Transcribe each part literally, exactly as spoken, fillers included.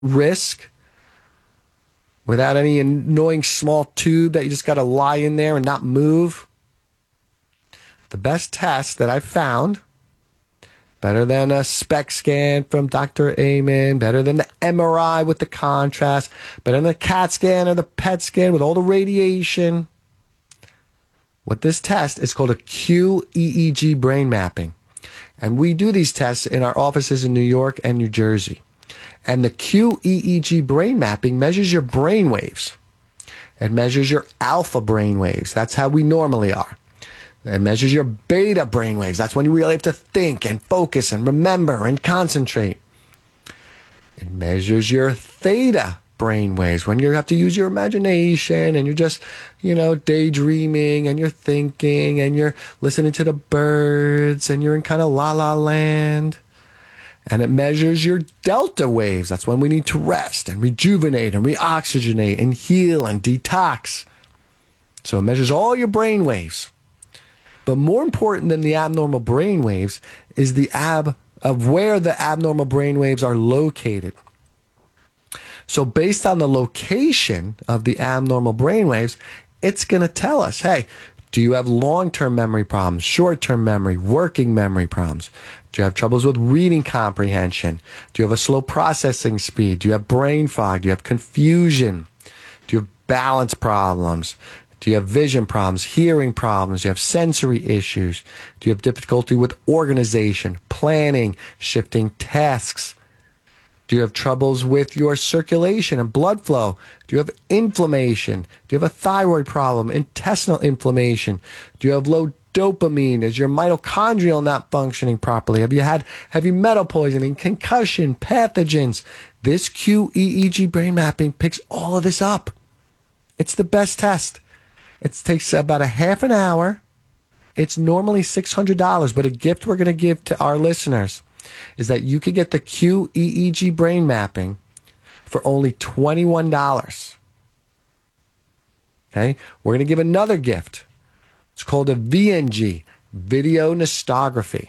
risk, without any annoying small tube that you just got to lie in there and not move. The best test that I've found, better than a SPECT scan from Doctor Amen, better than the M R I with the contrast, better than the CAT scan or the P E T scan with all the radiation. What this test is called a Q E E G brain mapping. And we do these tests in our offices in New York and New Jersey. And the Q E E G brain mapping measures your brain waves. It measures your alpha brain waves. That's how we normally are. It measures your beta brain waves. That's when you really have to think and focus and remember and concentrate. It measures your theta brain waves, when you have to use your imagination and you're just, you know, daydreaming and you're thinking and you're listening to the birds and you're in kind of la la land. And it measures your delta waves. That's when we need to rest and rejuvenate and reoxygenate and heal and detox. So it measures all your brain waves. But more important than the abnormal brain waves is the ab of where the abnormal brain waves are located. So based on the location of the abnormal brain waves, it's going to tell us, hey, do you have long-term memory problems, short-term memory, working memory problems? Do you have troubles with reading comprehension? Do you have a slow processing speed? Do you have brain fog? Do you have confusion? Do you have balance problems? Do you have vision problems, hearing problems? Do you have sensory issues? Do you have difficulty with organization, planning, shifting tasks? Do you have troubles with your circulation and blood flow? Do you have inflammation? Do you have a thyroid problem, intestinal inflammation? Do you have low dopamine? Is your mitochondrial not functioning properly? Have you had heavy metal poisoning, concussion, pathogens? This Q E E G brain mapping picks all of this up. It's the best test. It takes about a half an hour. It's normally six hundred dollars, but a gift we're going to give to our listeners is that you could get the Q E E G brain mapping for only twenty-one dollars. Okay? We're going to give another gift. It's called a V N G, video nostography.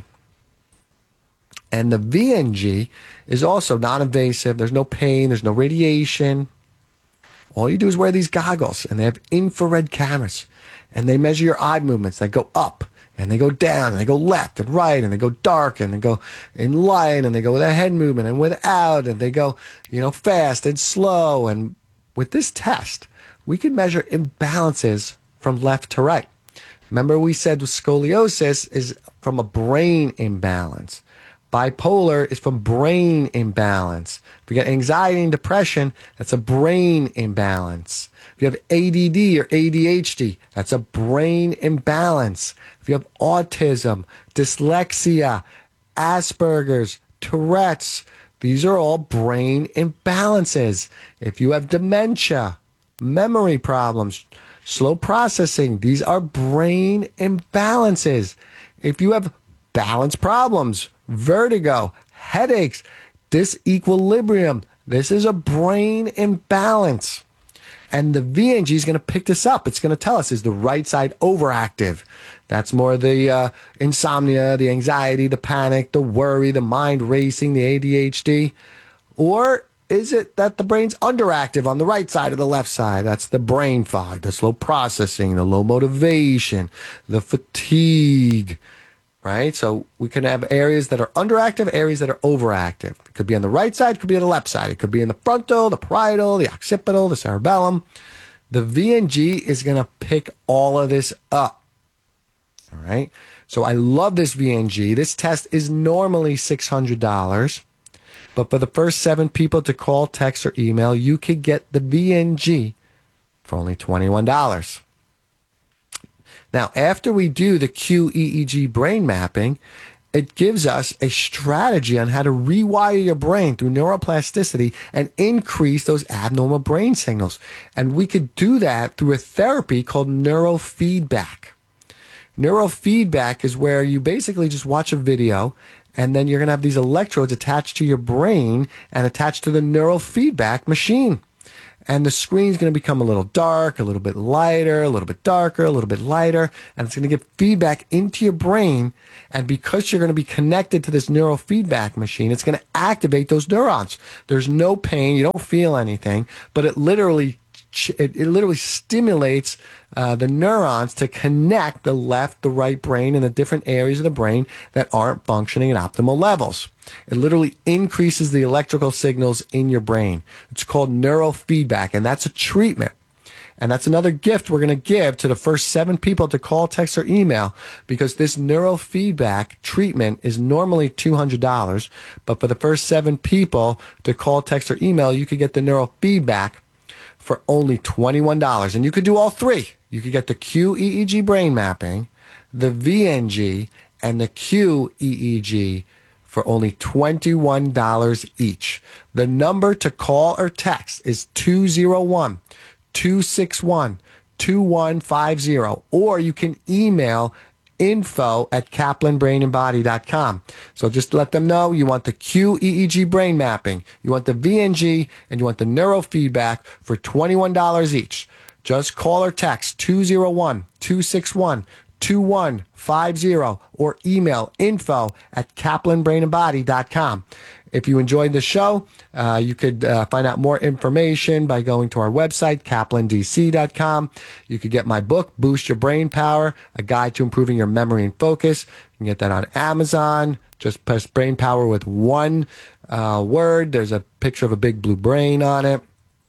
And the V N G is also non-invasive. There's no pain. There's no radiation. All you do is wear these goggles, and they have infrared cameras, and they measure your eye movements. They go up, and they go down, and they go left and right, and they go dark, and they go in light, and they go with a head movement and without, and they go, you know, fast and slow. And with this test, we can measure imbalances from left to right. Remember we said scoliosis is from a brain imbalance. Bipolar is from brain imbalance. If you get anxiety and depression, that's a brain imbalance. If you have A D D or A D H D, that's a brain imbalance. If you have autism, dyslexia, Asperger's, Tourette's, these are all brain imbalances. If you have dementia, memory problems, slow processing, these are brain imbalances. If you have balance problems, vertigo, headaches, disequilibrium, this is a brain imbalance. And the V N G is going to pick this up. It's going to tell us, is the right side overactive? That's more the uh, insomnia, the anxiety, the panic, the worry, the mind racing, the A D H D. Or is it that the brain's underactive on the right side or the left side? That's the brain fog, the slow processing, the low motivation, the fatigue. Right? So we can have areas that are underactive, areas that are overactive. It could be on the right side, it could be on the left side. It could be in the frontal, the parietal, the occipital, the cerebellum. The V N G is going to pick all of this up. All right? So I love this V N G. This test is normally six hundred dollars. But for the first seven people to call, text, or email, you could get the V N G for only twenty-one dollars. Now, after we do the Q E E G brain mapping, it gives us a strategy on how to rewire your brain through neuroplasticity and increase those abnormal brain signals. And we could do that through a therapy called neurofeedback. Neurofeedback is where you basically just watch a video, and then you're going to have these electrodes attached to your brain and attached to the neurofeedback machine. and the screen's going to become a little dark, a little bit lighter, a little bit darker, a little bit lighter, and it's going to give feedback into your brain. And because you're going to be connected to this neurofeedback machine, it's going to activate those neurons. There's no pain. You don't feel anything, but it literally It, it literally stimulates uh, the neurons to connect the left, the right brain, and the different areas of the brain that aren't functioning at optimal levels. It literally increases the electrical signals in your brain. It's called neurofeedback, and that's a treatment. And that's another gift we're going to give to the first seven people to call, text, or email, because this neurofeedback treatment is normally two hundred dollars. But for the first seven people to call, text, or email, you could get the neurofeedback for only twenty-one dollars. And you could do all three. You could get the Q E E G brain mapping, the V N G, and the Q E E G for only twenty-one dollars each. The number to call or text is two oh one, two six one, two one five zero, or you can email info at kaplan brain and body dot com. So just let them know you want the Q E E G brain mapping, you want the V N G, and you want the neurofeedback for twenty-one dollars each. Just call or text two oh one, two six one, two one five zero or email info at kaplan brain and body dot com. If you enjoyed the show, uh, you could uh, find out more information by going to our website, kaplan d c dot com. You could get my book, Boost Your Brain Power, A Guide to Improving Your Memory and Focus. You can get that on Amazon. Just press brain power with one uh, word. There's a picture of a big blue brain on it.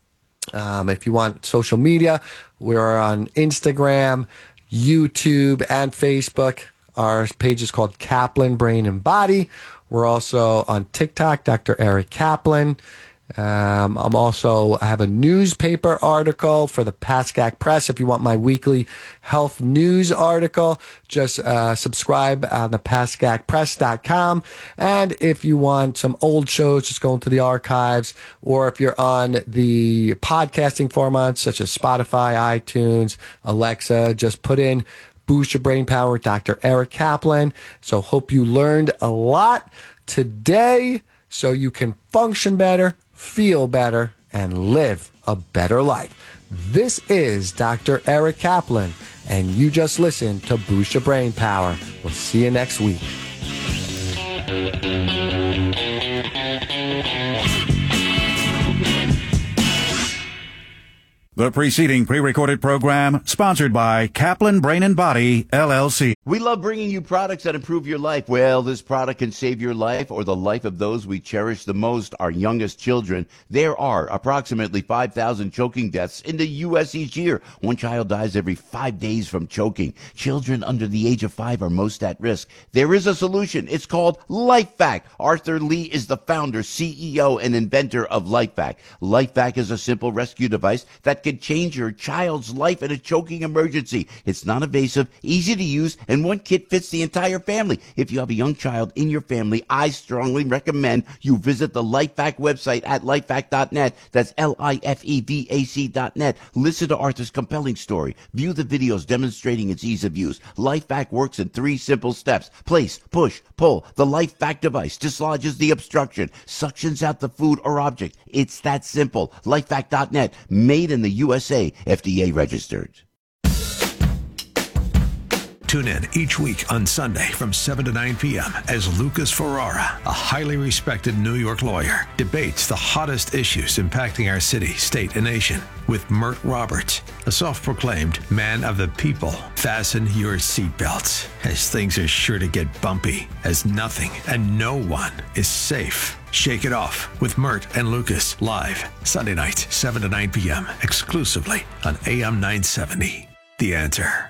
Um, if you want social media, we're on Instagram, YouTube, and Facebook. Our page is called Kaplan Brain and Body. We're also on TikTok, Doctor Eric Kaplan. Um, I'm also, I have a newspaper article for the Pascack Press. If you want my weekly health news article, just uh, subscribe on the pascack press dot com. And if you want some old shows, just go into the archives. Or if you're on the podcasting formats such as Spotify, iTunes, Alexa, just put in Boost Your Brain Power with Doctor Eric Kaplan. So hope you learned a lot today so you can function better, feel better, and live a better life. This is Doctor Eric Kaplan, and you just listened to Boost Your Brain Power. We'll see you next week. The preceding pre-recorded program sponsored by Kaplan Brain and Body, L L C. We love bringing you products that improve your life. Well, this product can save your life or the life of those we cherish the most, our youngest children. There are approximately five thousand choking deaths in the U S each year. One child dies every five days from choking. Children under the age of five are most at risk. There is a solution. It's called LifeVac. Arthur Lee is the founder, C E O, and inventor of LifeVac. LifeVac is a simple rescue device that can change your child's life in a choking emergency. It's non-invasive, easy to use, and one kit fits the entire family. If you have a young child in your family, I strongly recommend you visit the LifeVac website at lifevac dot net. That's L I F E V A C dot net. Listen to Arthur's compelling story. View the videos demonstrating its ease of use. LifeVac works in three simple steps. Place, push, pull. The LifeVac device dislodges the obstruction, suctions out the food or object. It's that simple. lifevac dot net. Made in the U S A, F D A registered. Tune in each week on Sunday from seven to nine p.m. as Lucas Ferrara, a highly respected New York lawyer, debates the hottest issues impacting our city, state, and nation with Mert Roberts, a self-proclaimed man of the people. Fasten your seatbelts, as things are sure to get bumpy, as nothing and no one is safe. Shake It Off with Mert and Lucas, live Sunday nights, seven to nine p.m., exclusively on A M nine seventy. The Answer.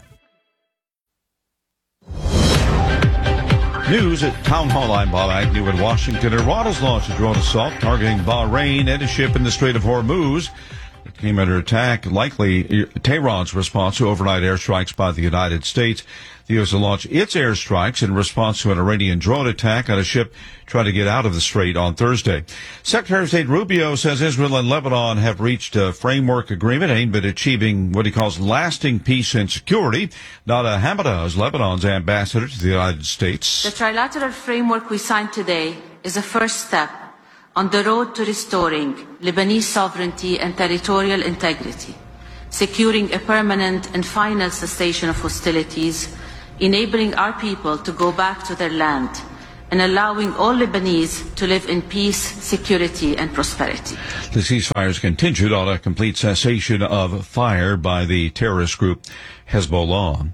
News at Town Hall. I'm Bob Agnew in Washington. Iran has launched a drone assault targeting Bahrain and a ship in the Strait of Hormuz. It came under attack, likely Tehran's response to overnight airstrikes by the United States. The U S will launch its airstrikes in response to an Iranian drone attack on a ship trying to get out of the strait on Thursday. Secretary of State Rubio says Israel and Lebanon have reached a framework agreement aimed at achieving what he calls lasting peace and security. Nada Hamada is Lebanon's ambassador to the United States. The trilateral framework we signed today is a first step on the road to restoring Lebanese sovereignty and territorial integrity, securing a permanent and final cessation of hostilities, enabling our people to go back to their land, and allowing all Lebanese to live in peace, security, and prosperity. The ceasefire is contingent on a complete cessation of fire by the terrorist group Hezbollah.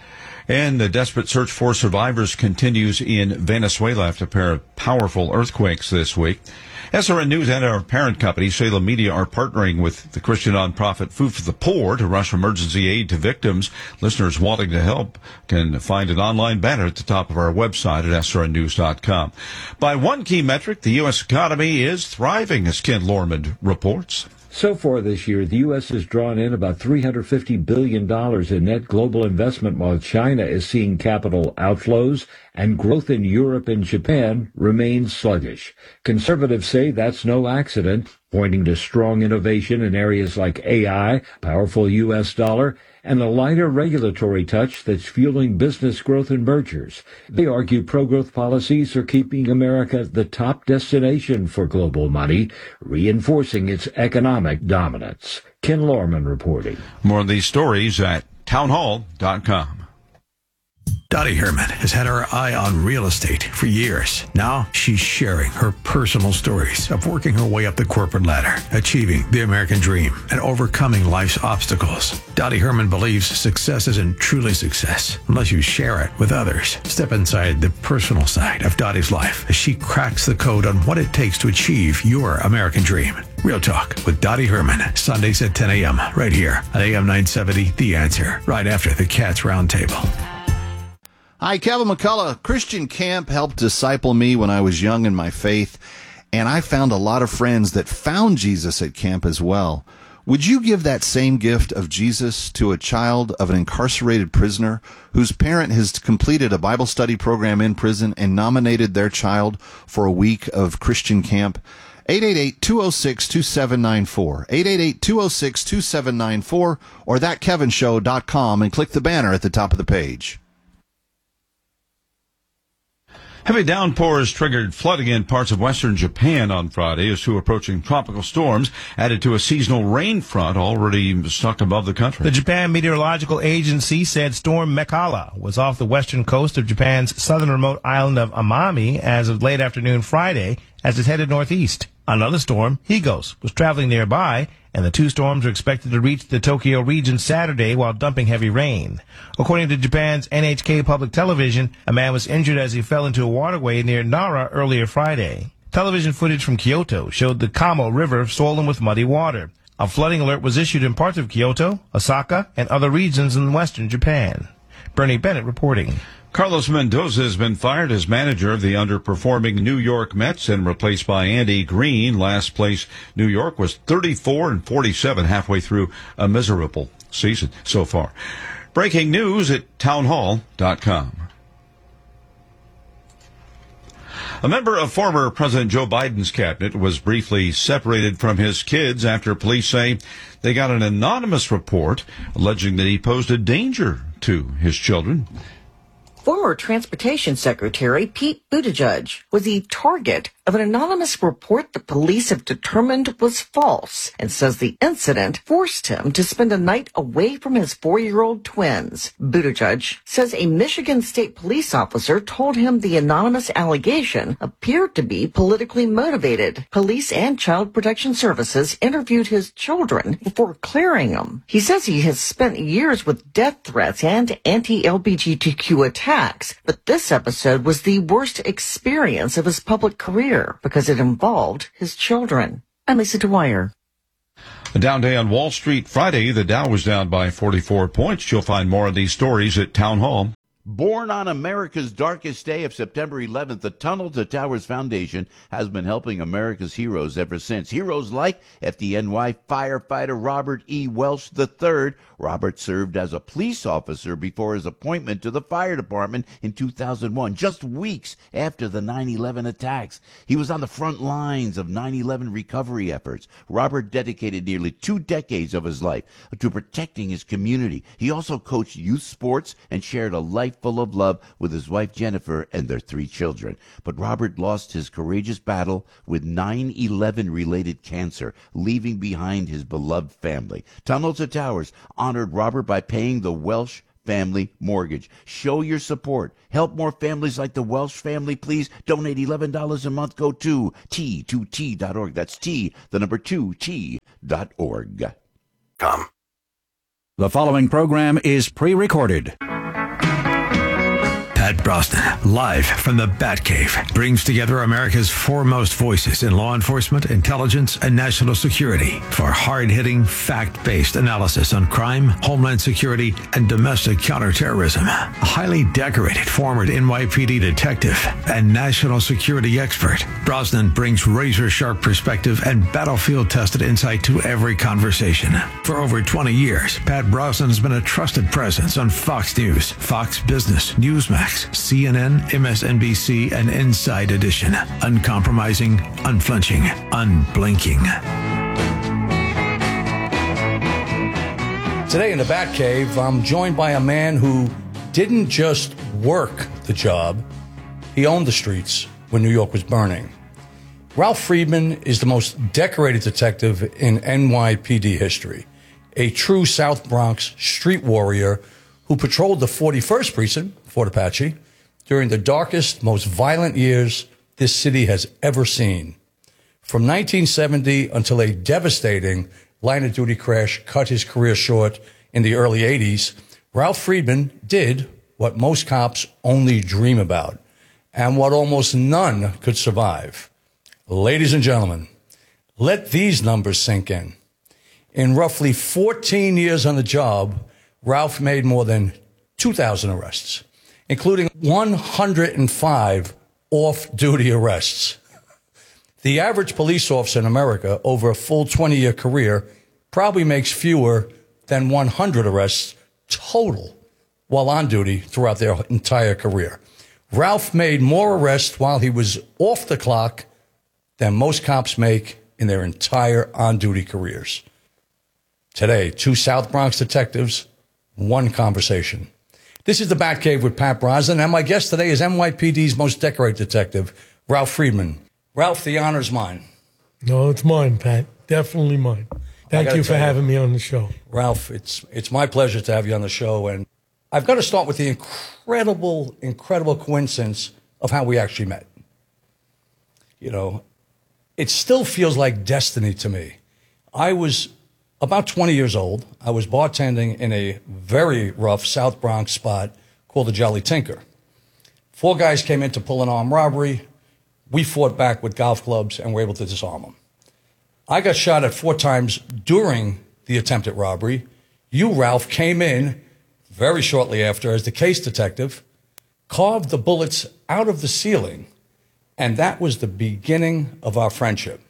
And the desperate search for survivors continues in Venezuela after a pair of powerful earthquakes this week. S R N News and our parent company, Salem Media, are partnering with the Christian nonprofit Food for the Poor to rush emergency aid to victims. Listeners wanting to help can find an online banner at the top of our website at S R N news dot com. By one key metric, the U S economy is thriving, as Ken Lorman reports. So far this year, the U S has drawn in about three hundred fifty billion dollars in net global investment, while China is seeing capital outflows and growth in Europe and Japan remains sluggish. Conservatives say that's no accident, pointing to strong innovation in areas like A I, powerful U S dollar, and a lighter regulatory touch that's fueling business growth and mergers. They argue pro-growth policies are keeping America the top destination for global money, reinforcing its economic dominance. Ken Lorman reporting. More on these stories at townhall dot com. Dottie Herman has had her eye on real estate for years. Now she's sharing her personal stories of working her way up the corporate ladder, achieving the American dream, and overcoming life's obstacles. Dottie Herman believes success isn't truly success unless you share it with others. Step inside the personal side of Dottie's life as she cracks the code on what it takes to achieve your American dream. Real Talk with Dottie Herman, Sundays at ten a.m. right here on A M nine seventy, The Answer, right after the Cats Roundtable. Hi, Kevin McCullough. Christian Camp helped disciple me when I was young in my faith, and I found a lot of friends that found Jesus at camp as well. Would you give that same gift of Jesus to a child of an incarcerated prisoner whose parent has completed a Bible study program in prison and nominated their child for a week of Christian Camp? eight eight eight, two oh six, two seven nine four, eight eight eight, two oh six, two seven nine four, or that kevin show dot com and click the banner at the top of the page. Heavy downpours triggered flooding in parts of western Japan on Friday as two approaching tropical storms added to a seasonal rain front already stuck above the country. The Japan Meteorological Agency said Storm Mekala was off the western coast of Japan's southern remote island of Amami as of late afternoon Friday as it headed northeast. Another storm, Higos, was traveling nearby, and the two storms are expected to reach the Tokyo region Saturday while dumping heavy rain. According to Japan's N H K Public Television, a man was injured as he fell into a waterway near Nara earlier Friday. Television footage from Kyoto showed the Kamo River swollen with muddy water. A flooding alert was issued in parts of Kyoto, Osaka, and other regions in western Japan. Bernie Bennett reporting. Carlos Mendoza has been fired as manager of the underperforming New York Mets and replaced by Andy Green. Last place New York was thirty-four and forty-seven halfway through a miserable season so far. Breaking news at townhall dot com. A member of former President Joe Biden's cabinet was briefly separated from his kids after police say they got an anonymous report alleging that he posed a danger to his children. Former Transportation Secretary Pete Buttigieg was the target of an anonymous report the police have determined was false and says the incident forced him to spend a night away from his four-year-old twins. Buttigieg says a Michigan State police officer told him the anonymous allegation appeared to be politically motivated. Police and Child Protection Services interviewed his children before clearing them. He says he has spent years with death threats and anti-L G B T Q attacks, but this episode was the worst experience of his public career because it involved his children. I'm Lisa Dwyer. A down day on Wall Street Friday. The Dow was down by forty-four points. You'll find more of these stories at Town Hall. Born on America's darkest day of September eleventh, the Tunnel to Towers Foundation has been helping America's heroes ever since. Heroes like F D N Y firefighter Robert E. Welsh the third. Robert served as a police officer before his appointment to the fire department in two thousand one, just weeks after the nine eleven attacks. He was on the front lines of nine eleven recovery efforts. Robert dedicated nearly two decades of his life to protecting his community. He also coached youth sports and shared a life full of love with his wife Jennifer and their three children. But Robert lost his courageous battle with nine eleven related cancer, leaving behind his beloved family. Tunnel to Towers honored Robert by paying the Welsh family mortgage. Show your support. Help more families like the Welsh family, please. Donate eleven dollars a month. Go to T two T dot org. That's T, the number two, T dot org. Come. The following program is pre-recorded. Pat Brosnan, live from the Batcave, brings together America's foremost voices in law enforcement, intelligence, and national security for hard-hitting, fact-based analysis on crime, homeland security, and domestic counterterrorism. A highly decorated former N Y P D detective and national security expert, Brosnan brings razor-sharp perspective and battlefield-tested insight to every conversation. For over twenty years, Pat Brosnan has been a trusted presence on Fox News, Fox Business, Newsmax, C N N, M S N B C, and Inside Edition. Uncompromising, unflinching, unblinking. Today in the Batcave, I'm joined by a man who didn't just work the job, he owned the streets when New York was burning. Ralph Friedman is the most decorated detective in N Y P D history, a true South Bronx street warrior who patrolled the forty-first precinct, Fort Apache, during the darkest, most violent years this city has ever seen. From nineteen seventy until a devastating line-of-duty crash cut his career short in the early eighties, Ralph Friedman did what most cops only dream about, and what almost none could survive. Ladies and gentlemen, let these numbers sink in. In roughly fourteen years on the job, Ralph made more than two thousand arrests, including one hundred five off-duty arrests. The average police officer in America over a full twenty-year career probably makes fewer than one hundred arrests total while on duty throughout their entire career. Ralph made more arrests while he was off the clock than most cops make in their entire on-duty careers. Today, two South Bronx detectives, one conversation. This is the Batcave with Pat Brosnan, and my guest today is N Y P D's most decorated detective, Ralph Friedman. Ralph, the honor's mine. No, it's mine, Pat. Definitely mine. Thank you for having me on the show. Ralph, it's it's my pleasure to have you on the show, and I've got to start with the incredible, incredible coincidence of how we actually met. You know, it still feels like destiny to me. I was about twenty years old. I was bartending in a very rough South Bronx spot called the Jolly Tinker. Four guys came in to pull an armed robbery. We fought back with golf clubs and were able to disarm them. I got shot at four times during the attempted robbery. You, Ralph, came in very shortly after as the case detective, carved the bullets out of the ceiling, and that was the beginning of our friendship.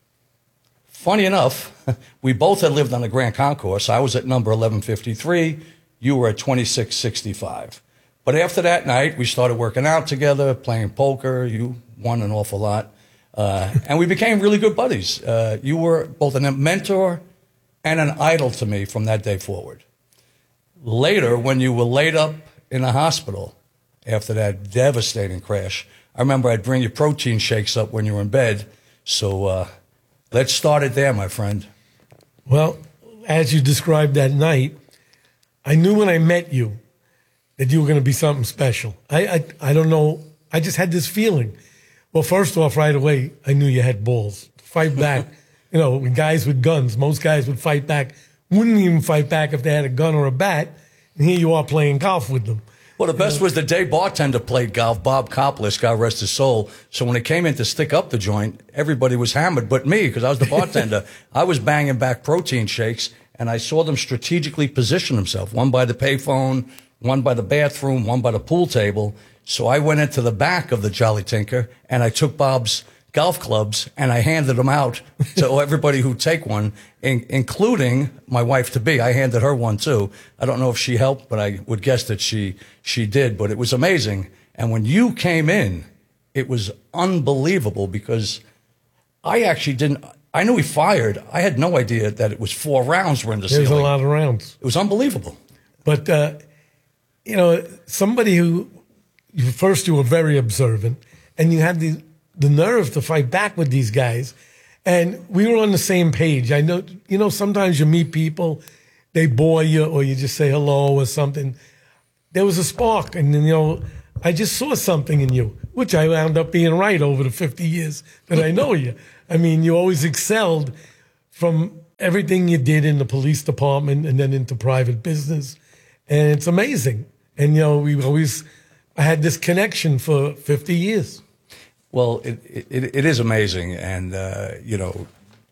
Funny enough, we both had lived on the Grand Concourse. I was at number eleven fifty-three. You were at twenty-six sixty-five. But after that night, we started working out together, playing poker. You won an awful lot. Uh, and we became really good buddies. Uh, you were both a mentor and an idol to me from that day forward. Later, when you were laid up in a hospital after that devastating crash, I remember I'd bring you protein shakes up when you were in bed. So uh, let's start it there, my friend. Well, as you described that night, I knew when I met you that you were going to be something special. I, I I don't know. I just had this feeling. Well, first off, right away, I knew you had balls to fight back. You know, guys with guns, most guys would fight back, wouldn't even fight back if they had a gun or a bat. And here you are playing golf with them. Well, the best was the day bartender played golf, Bob Coppolis, God rest his soul. So when it came in to stick up the joint, everybody was hammered but me, because I was the bartender. I was banging back protein shakes, and I saw them strategically position themselves, one by the payphone, one by the bathroom, one by the pool table. So I went into the back of the Jolly Tinker, and I took Bob's golf clubs, and I handed them out to everybody who'd take one, in, including my wife-to-be. I handed her one, too. I don't know if she helped, but I would guess that she she did. But it was amazing. And when you came in, it was unbelievable, because I actually didn't – I knew he fired. I had no idea that it was four rounds were in the There's ceiling. a lot of rounds. It was unbelievable. But uh, you know, somebody who, you, first you were very observant, and you had the, the nerve to fight back with these guys. And we were on the same page. I know, you know, sometimes you meet people, they bore you, or you just say hello or something. There was a spark, and, you know, I just saw something in you, which I wound up being right over the fifty years that I know you. I mean, you always excelled from everything you did in the police department and then into private business. And it's amazing. And, you know, we always, I had this connection for fifty years. Well, it, it, it is amazing. And, uh, you know,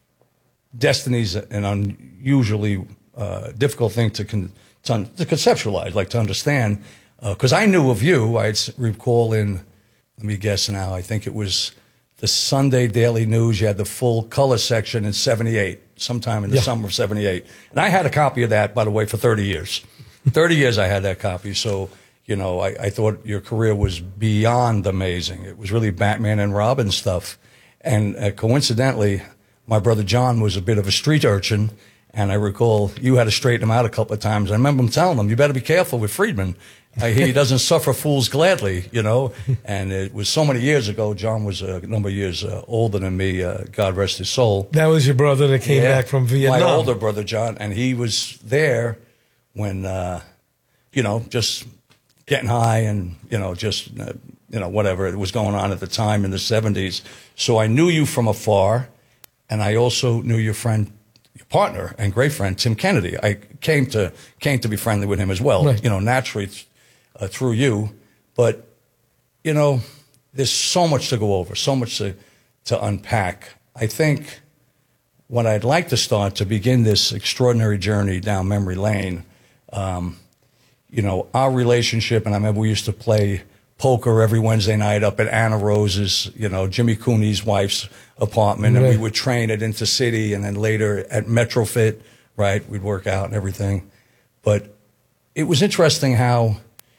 destiny's an unusually uh, difficult thing to, con- to, to conceptualize, like to understand. Because uh, I knew of you, I recall in, let me guess now, I think it was the Sunday Daily News. You had the full color section in seventy-eight, sometime in the yeah. summer of seventy-eight. And I had a copy of that, by the way, for thirty years. thirty years I had that copy. So, you know, I, I thought your career was beyond amazing. It was really Batman and Robin stuff. And uh, coincidentally, my brother John was a bit of a street urchin. And I recall you had to straighten him out a couple of times. I remember him telling him, you better be careful with Friedman. Uh, he doesn't suffer fools gladly, you know. And it was so many years ago. John was a number of years uh, older than me, uh, God rest his soul. That was your brother that came yeah, back from Vietnam. My older brother, John. And he was there when, uh, you know, just getting high and, you know, just, uh, you know, whatever it was going on at the time in the seventies. So I knew you from afar. And I also knew your friend, your partner and great friend, Tim Kennedy. I came to came to be friendly with him as well, right. you know, naturally uh, through you. But, you know, there's so much to go over, so much to, to unpack. I think what I'd like to start to begin this extraordinary journey down memory lane, um, you know, our relationship, and I remember we used to play poker every Wednesday night up at Anna Rose's, you know, Jimmy Cooney's wife's apartment, and right. we would train at Intercity, and then later at Metrofit, right? We'd work out and everything. But it was interesting how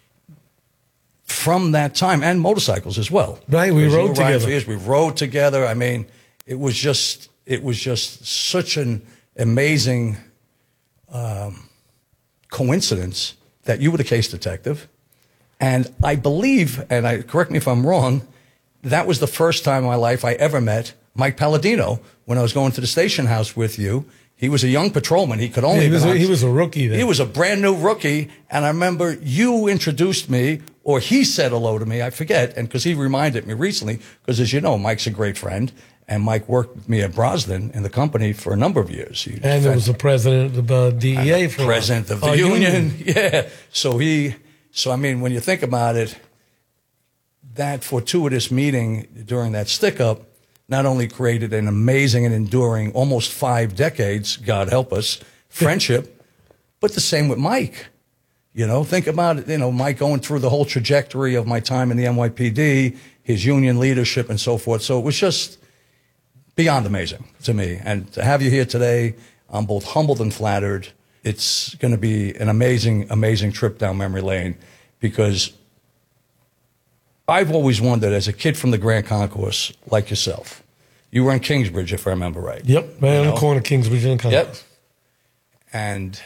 from that time, and motorcycles as well. Right, we rode together. Years, we rode together. I mean, it was just, it was just such an amazing um, coincidence that you were the case detective. And I believe, and I correct me if I'm wrong, that was the first time in my life I ever met Mike Palladino when I was going to the station house with you. He was a young patrolman. He could only yeah, he, was a, a, he was a rookie then. He was a brand new rookie. And I remember you introduced me, or he said hello to me, I forget, and because he reminded me recently, because as you know, Mike's a great friend. And Mike worked with me at Broslin in the company for a number of years. He and it was the president of the D E A for president of the uh, union. union. Yeah. So he, so I mean, when you think about it, that fortuitous meeting during that stick-up not only created an amazing and enduring, almost five decades, God help us, friendship, but the same with Mike. You know, think about it, you know, Mike going through the whole trajectory of my time in the N Y P D, his union leadership and so forth. So it was just beyond amazing to me. And to have you here today, I'm both humbled and flattered. It's going to be an amazing, amazing trip down memory lane, because I've always wondered, as a kid from the Grand Concourse, like yourself, you were in Kingsbridge, if I remember right. Yep, right on the corner of Kingsbridge and Concourse. Yep. And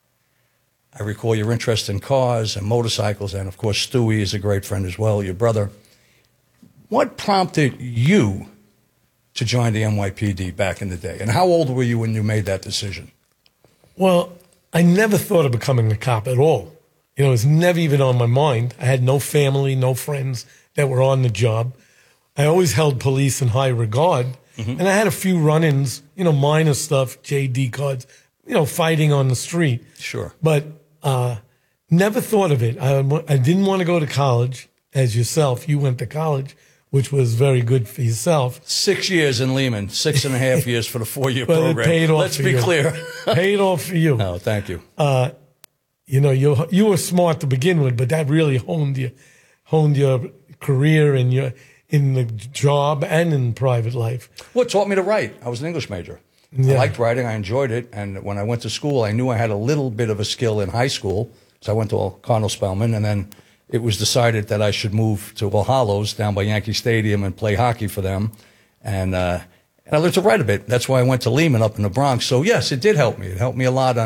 I recall your interest in cars and motorcycles, and of course, Stewie is a great friend as well, your brother. What prompted you to join the N Y P D back in the day? And how old were you when you made that decision? Well, I never thought of becoming a cop at all. You know, it was never even on my mind. I had no family, no friends that were on the job. I always held police in high regard. Mm-hmm. And I had a few run-ins, you know, minor stuff, J D cards, you know, fighting on the street. Sure. But uh, never thought of it. I, I didn't want to go to college, as yourself. You went to college, which was very good for yourself. Six years in Lehman, six and a half years for the four-year but program. It paid off Let's for be you. clear. Paid off for you. No, thank you. Uh, you know, you you were smart to begin with, but that really honed you, honed your career and your in the job and in private life. Well, it taught me to write. I was an English major. Yeah. I liked writing. I enjoyed it. And when I went to school, I knew I had a little bit of a skill in high school. So I went to Cardinal Spellman, and then it was decided that I should move to All Hallows down by Yankee Stadium and play hockey for them. And, uh, and I learned to write a bit. That's why I went to Lehman up in the Bronx. So yes, it did help me. It helped me a lot on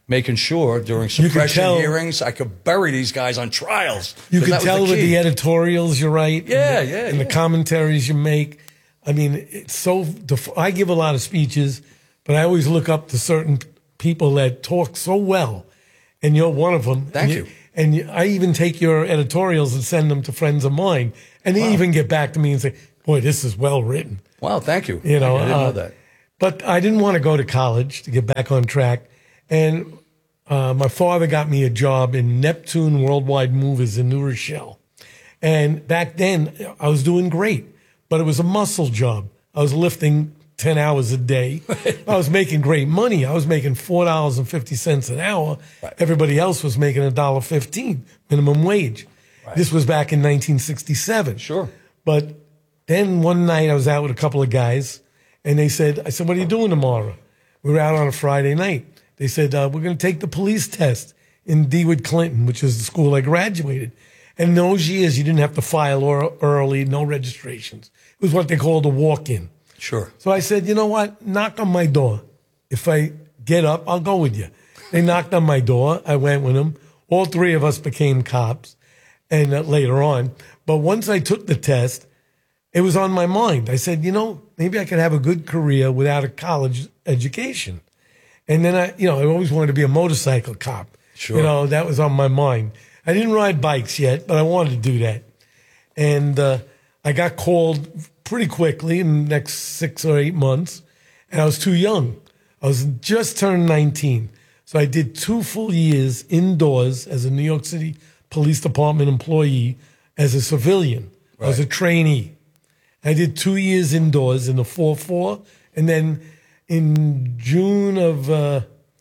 making sure during You could suppression tell- hearings I could bury these guys on trials. You 'Cause can that was tell the with key. the editorials you write. Yeah, and the, yeah, And the yeah. commentaries you make. I mean, it's so. def- I give a lot of speeches, but I always look up to certain people that talk so well, and you're one of them. Thank and you. And you, I even take your editorials and send them to friends of mine, and they Wow. even get back to me and say, "Boy, this is well written." Wow, thank you. You know, I didn't uh, know that. But I didn't want to go to college to get back on track. And uh, my father got me a job in Neptune Worldwide Movers in New Rochelle. And back then, I was doing great, but it was a muscle job. I was lifting ten hours a day. I was making great money. I was making four dollars and fifty cents an hour. Right. Everybody else was making one dollar fifteen minimum wage. Right. This was back in nineteen sixty-seven. Sure. But then one night I was out with a couple of guys, and they said, I said, "What are you doing tomorrow?" We were out on a Friday night. They said, uh, "We're going to take the police test in DeWitt Clinton," which is the school I graduated. And in those years, you didn't have to file or early, no registrations. It was what they called a walk-in. Sure. So I said, "You know what? Knock on my door. If I get up, I'll go with you." They knocked on my door. I went with them. All three of us became cops, and uh, later on. But once I took the test, it was on my mind. I said, you know, maybe I could have a good career without a college education. And then I, you know, I always wanted to be a motorcycle cop. Sure. You know, that was on my mind. I didn't ride bikes yet, but I wanted to do that. And uh, I got called pretty quickly in the next six or eight months, and I was too young. I was just turned nineteen. So I did two full years indoors as a New York City Police Department employee as a civilian. I was a trainee. I did two years indoors in the four four, and then in June of uh,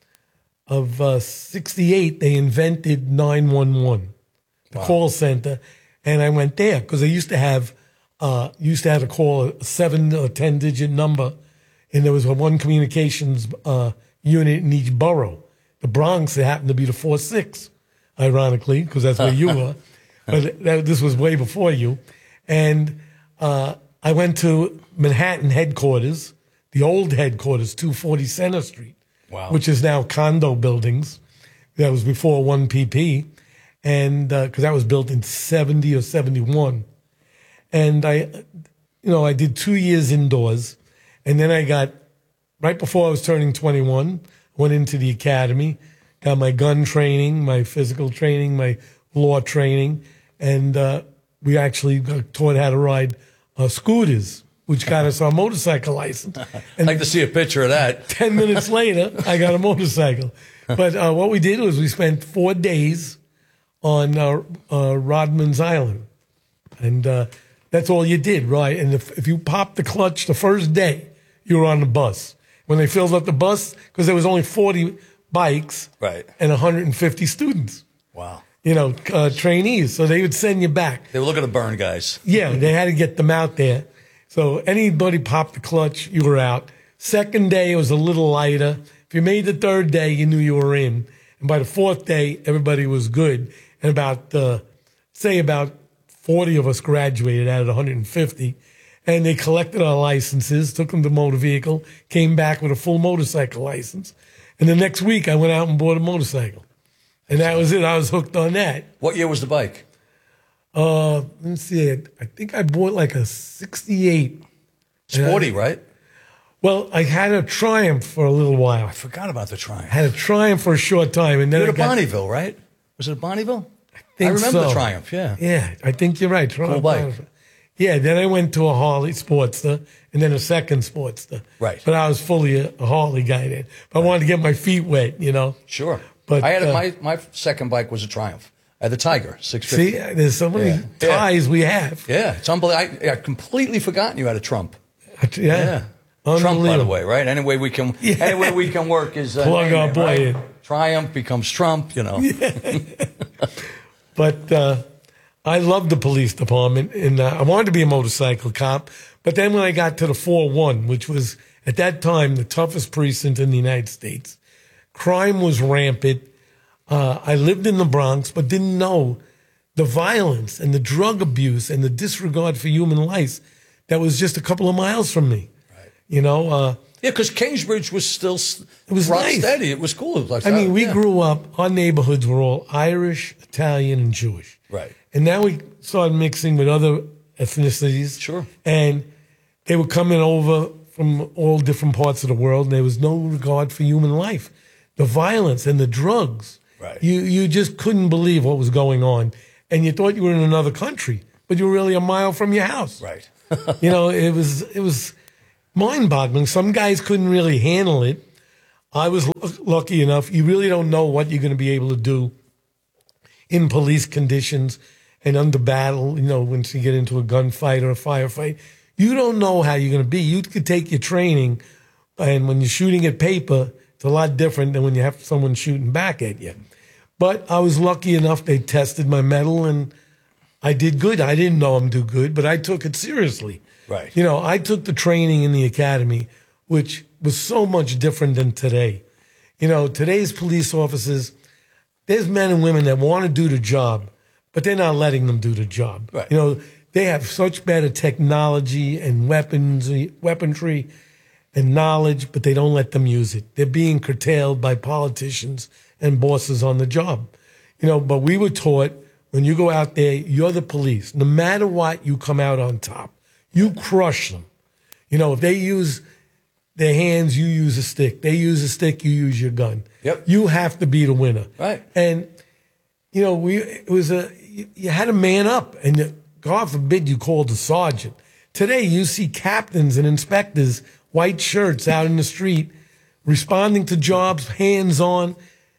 of uh, sixty-eight, they invented nine one one, the call center, and I went there because they used to have uh, used to have to call a seven or ten digit number, and there was a one communications uh, unit in each borough. The Bronx, it happened to be the four six, ironically, because that's where you were. But that, this was way before you. And uh, I went to Manhattan headquarters, the old headquarters, two forty Center Street, Wow. which is now condo buildings. That was before one P P, and because that was built in seventy or seventy-one. And I, you know, I did two years indoors, and then I got, right before I was turning twenty-one, went into the academy, got my gun training, my physical training, my law training, and uh, we actually got taught how to ride uh, scooters, which got us our motorcycle license. I'd like to see a picture of that. Ten minutes later, I got a motorcycle. But uh, what we did was we spent four days on uh, uh, Rodman's Island. And uh, that's all you did, right? And if, if you popped the clutch the first day, you were on the bus. When they filled up the bus, because there was only forty bikes Right. and one hundred fifty students, Wow. you know, uh, trainees. So they would send you back. They were looking to burn guys. Yeah, they had to get them out there. So anybody popped the clutch, you were out. Second day, it was a little lighter. If you made the third day, you knew you were in. And by the fourth day, everybody was good. And about, uh, say about forty of us graduated out of one hundred fifty. And they collected our licenses, took them to motor vehicle, came back with a full motorcycle license. And the next week, I went out and bought a motorcycle. And that was it. I was hooked on that. What year was the bike? Uh, let's see. I think I bought like a sixty-eight. Sporty, And I- right? Well, I had a Triumph for a little while. I forgot about the Triumph. I had a Triumph for a short time, and then You I had a got, Bonneville, right? Was it a Bonneville? I, think remember the so. Triumph, yeah. Yeah, I think you're right. Triumph. Cool bike. Yeah, then I went to a Harley Sportster, and then a second Sportster. Right. But I was fully a, a Harley guy then. But I wanted to get my feet wet, you know. Sure. But I had a, uh, my my second bike was a Triumph. I had the Tiger six fifty. See, there's so many Yeah. ties we have. Yeah, it's unbelievable. I, I completely forgotten you had a Trump. Yeah. Yeah. Trump, by the Unbelievable. way, right? Any way we can, Yeah. any way we can work is uh, Plug name our it, boy right? in. Triumph becomes Trump, you know. But uh, I loved the police department, and uh, I wanted to be a motorcycle cop. But then when I got to the four one, which was at that time the toughest precinct in the United States, crime was rampant. Uh, I lived in the Bronx, but didn't know the violence and the drug abuse and the disregard for human life that was just a couple of miles from me. You know, uh, Yeah, because Kingsbridge was still s- It was rock nice. steady. It was cool. It was like, I mean, oh, we yeah. grew up, our neighborhoods were all Irish, Italian, and Jewish. Right. And now we started mixing with other ethnicities. Sure. And they were coming over from all different parts of the world, and there was no regard for human life. The violence and the drugs. Right. You, you just couldn't believe what was going on. And you thought you were in another country, but you were really a mile from your house. Right. You know, it was it was mind-boggling. Some guys couldn't really handle it. I was l- lucky enough. You really don't know what you're going to be able to do in police conditions and under battle. You know, once you get into a gunfight or a firefight, you don't know how you're going to be. You could take your training, and when you're shooting at paper, it's a lot different than when you have someone shooting back at you. But I was lucky enough. They tested my mettle, and I did good. I didn't know I'm do good, but I took it seriously. Right. You know, I took the training in the academy, which was so much different than today. You know, today's police officers, there's men and women that want to do the job, but they're not letting them do the job. Right. You know, they have such better technology and weapons, weaponry and knowledge, but they don't let them use it. They're being curtailed by politicians and bosses on the job. You know, but we were taught when you go out there, you're the police. No matter what, you come out on top. You crush them. You know, if they use their hands, you use a stick. They use a stick, you use your gun. Yep. You have to be the winner. Right. And, you know, we it was a, you, you had to man up, and you, God forbid you called a sergeant. Today, you see captains and inspectors, white shirts out in the street, responding to jobs, hands on.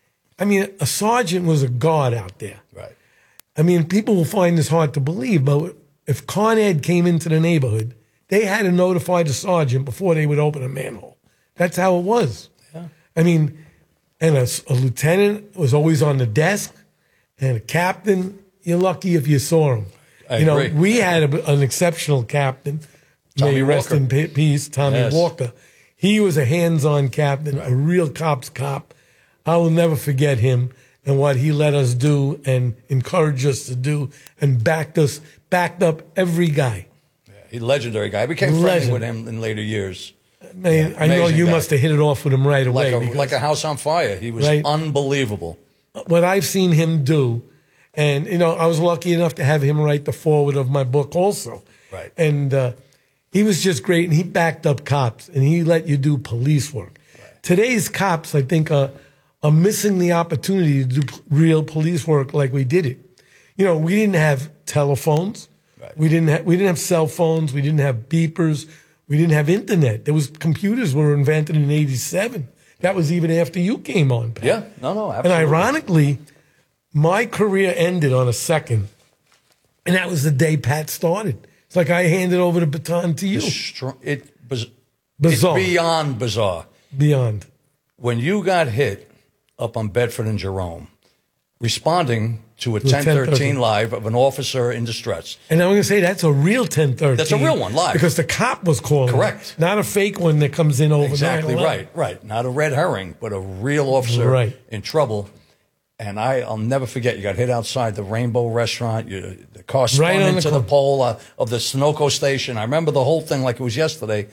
I mean, a sergeant was a god out there. Right. I mean, people will find this hard to believe, but if Con Ed came into the neighborhood, they had to notify the sergeant before they would open a manhole. That's how it was. Yeah. I mean, and a, a lieutenant was always on the desk, and a captain, you're lucky if you saw him. I you know, agree. we had a, an exceptional captain, Tommy may rest Walker. in pe- peace, Tommy Yes. Walker. He was a hands-on captain, a real cop's cop. I will never forget him and what he let us do and encouraged us to do and backed us, backed up every guy. He's a legendary guy. I became friendly Legend. with him in later years. Man, Yeah, I know amazing you guy. must have hit it off with him right away. Like a, because like a house on fire. He was Right. unbelievable. what I've seen him do, and, you know, I was lucky enough to have him write the foreword of my book also. Right. And uh, he was just great, and he backed up cops, and he let you do police work. Right. Today's cops, I think, are, are missing the opportunity to do p- real police work like we did it. You know, we didn't have telephones. Right. We didn't have, we didn't have cell phones. We didn't have beepers. We didn't have internet. There was computers were invented in eighty-seven. That was even after you came on, Pat. Yeah, no, no, And absolutely. ironically, my career ended on a second, and that was the day Pat started. It's like I handed over the baton to you. It's str- it was Bizarre. It's beyond bizarre. Beyond. When you got hit up on Bedford and Jerome, responding to a To a ten thirteen ten thirteen live of an officer in distress. And I'm going to say that's a real ten thirteen. That's a real one, live. Because the cop was calling. Correct. Not a fake one that comes in over Exactly nine eleven. right, right. Not a red herring, but a real officer Right. in trouble. And I, I'll never forget, you got hit outside the Rainbow Restaurant. You, the car spun Right on the into the, corner. pole uh, of the Sunoco station. I remember the whole thing like it was yesterday.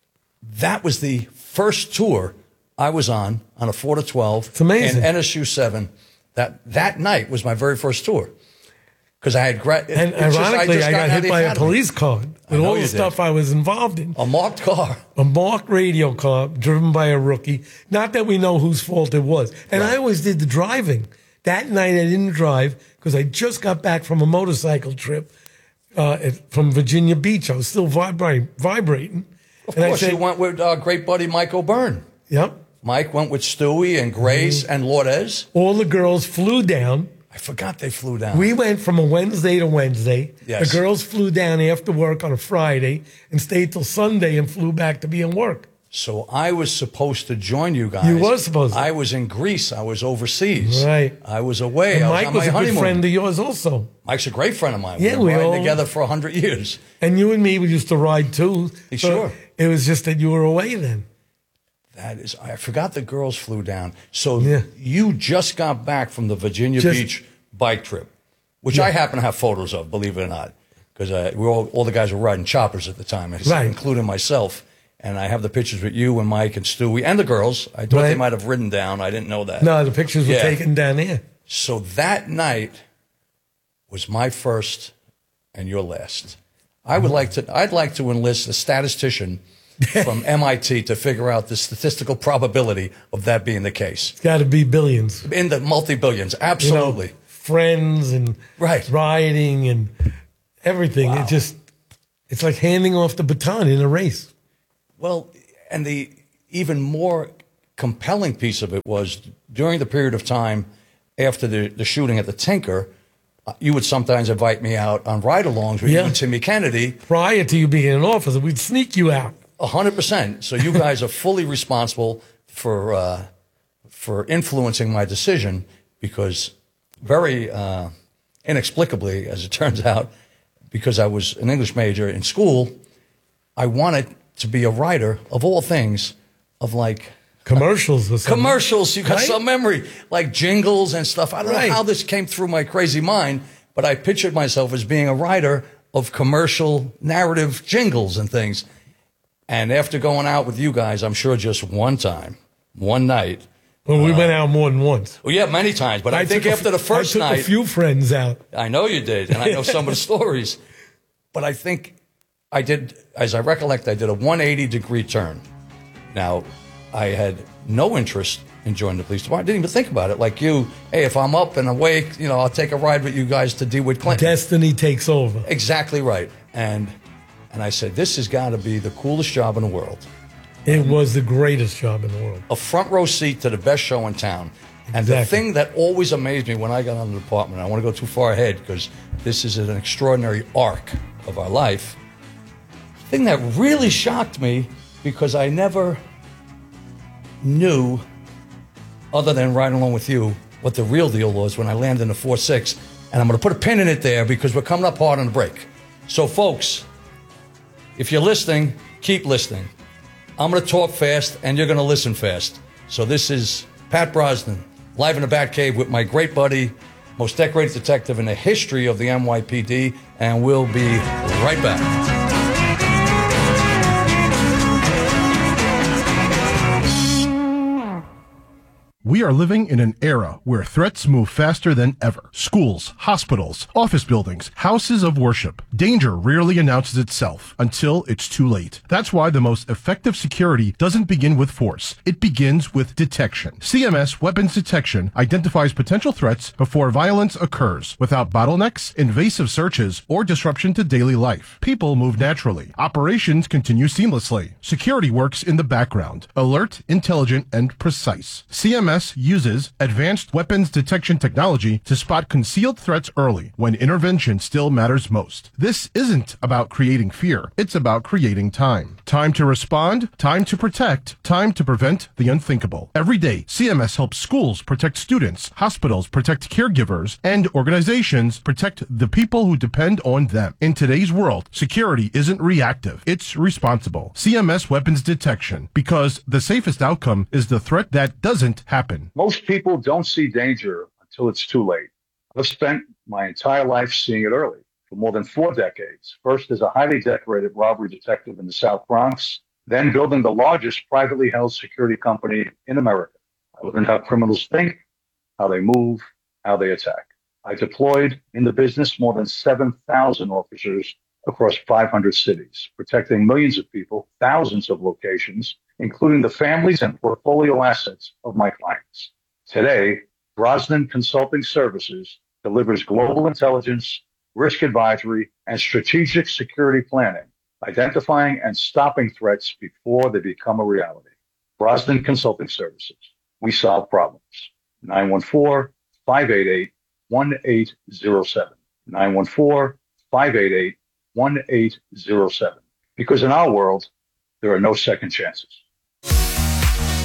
That was the first tour I was on, on a four to twelve. It's amazing. In N S U seven. That, that night was my very first tour. Because I had... Gra- And it's just- ironically, just I got got out of hit the by a academy. police car I with know all you the did. stuff I was involved in. A marked car. A marked radio car driven by a rookie. Not that we know whose fault it was. And I always did the driving. That night I didn't drive because I just got back from a motorcycle trip uh, at- from Virginia Beach. I was still vibra- vibrating. Of and I course, said, you went with our great buddy Mike O'Byrne. Yep. Mike went with Stewie and Grace Mm-hmm. and Lourdes. All the girls flew down. I forgot they flew down. We went from a Wednesday to Wednesday. Yes. The girls flew down after work on a Friday and stayed till Sunday and flew back to be in work. So I was supposed to join you guys. You were supposed to. I was in Greece. I was overseas. Right. I was away. And I was Mike on was my a good honeymoon. friend of yours also. Mike's a great friend of mine. Yeah, We've been we riding all- together for a hundred years. And you and me, we used to ride too. Sure. It was just that you were away then. That is, I forgot the girls flew down. So Yeah. you just got back from the Virginia Just- Beach bike trip, which Yeah. I happen to have photos of, believe it or not, because uh, we all, all the guys were riding choppers at the time, Right. including myself. And I have the pictures with you and Mike and Stewie and the girls. I thought Right. they might have written down. I didn't know that. No, the pictures were Yeah. taken down there. So that night was my first and your last. I would like to. I'd like to enlist a statistician from M I T to figure out the statistical probability of that being the case. It's got to be billions. In the multi-billions, absolutely. You know, friends and right. rioting and everything. Wow. It just, it's like handing off the baton in a race. Well, and the even more compelling piece of it was during the period of time after the, the shooting at the Tinker, uh, you would sometimes invite me out on ride-alongs with Yeah. you and Timmy Kennedy. Prior to you being an officer, we'd sneak you out. A hundred percent. So you guys are fully responsible for uh, for influencing my decision because very uh, inexplicably, as it turns out, because I was an English major in school, I wanted to be a writer of all things of like commercials or something. Commercials. You got Right? some memory, like jingles and stuff. I don't Right. know how this came through my crazy mind, but I pictured myself as being a writer of commercial narrative jingles and things. And after going out with you guys, I'm sure just one time, one night. Well, we went out more than once. Well, yeah, many times. But I, think took a- after the first I took night, a few friends out. I know you did, and I know some of the stories. But I think I did, as I recollect, I did a one eighty degree turn. Now, I had no interest in joining the police department. I didn't even think about it. Like you, hey, if I'm up and awake, you know, I'll take a ride with you guys to DeWitt Clinton. Destiny takes over. Exactly right. And and I said, this has got to be the coolest job in the world. It was the greatest job in the world. A front row seat to the best show in town. And the Exactly. thing that always amazed me when I got on the department, I don't want to go too far ahead because this is an extraordinary arc of our life. The thing that really shocked me, because I never knew, other than riding along with you, what the real deal was when I landed in the four six. And I'm going to put a pin in it there because we're coming up hard on the break. So, folks, if you're listening, keep listening. I'm going to talk fast, and you're going to listen fast. So this is Pat Brosnan, live in the Batcave with my great buddy, most decorated detective in the history of the N Y P D, and we'll be right back. We are living in an era where threats move faster than ever. Schools, hospitals, office buildings, houses of worship. Danger rarely announces itself until it's too late. That's why the most effective security doesn't begin with force. It begins with detection. C M S Weapons Detection identifies potential threats before violence occurs without bottlenecks, invasive searches, or disruption to daily life. People move naturally. Operations continue seamlessly. Security works in the background. Alert, intelligent, and precise. C M S uses advanced weapons detection technology to spot concealed threats early when intervention still matters most. This isn't about creating fear. It's about creating time. Time to respond, time to protect, time to prevent the unthinkable. Every day, C M S helps schools protect students, hospitals protect caregivers, and organizations protect the people who depend on them. In today's world, security isn't reactive. It's responsible. C M S Weapons Detection, because the safest outcome is the threat that doesn't happen. Most people don't see danger until it's too late. I've spent my entire life seeing it early for more than four decades. First as a highly decorated robbery detective in the South Bronx, then building the largest privately held security company in America. I learned how criminals think, how they move, how they attack. I deployed in the business more than seven thousand officers across five hundred cities, protecting millions of people, thousands of locations, including the families and portfolio assets of my clients. Today, Brosnan Consulting Services delivers global intelligence, risk advisory, and strategic security planning, identifying and stopping threats before they become a reality. Brosnan Consulting Services. We solve problems. nine one four, five eight eight, one eight zero seven. nine one four, five eight eight, one eight zero seven. Because in our world, there are no second chances.